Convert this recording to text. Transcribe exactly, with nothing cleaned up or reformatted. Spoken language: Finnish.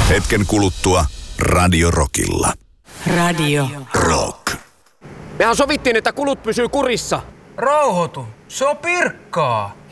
Hetken kuluttua Radio Rockilla. Radio Rock. Mehän sovittiin, että kulut pysyy kurissa. Rauhoitu. Se on Pirkkaa.